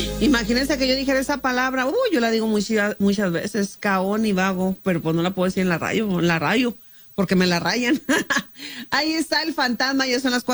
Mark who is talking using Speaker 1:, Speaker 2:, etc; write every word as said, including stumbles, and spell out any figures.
Speaker 1: Imagínense que yo dijera esa palabra, uy, yo la digo muchas, muchas veces, caón y vago, pero pues no la puedo decir en la radio, en la radio, porque me la rayan. Ahí está el fantasma, ya son las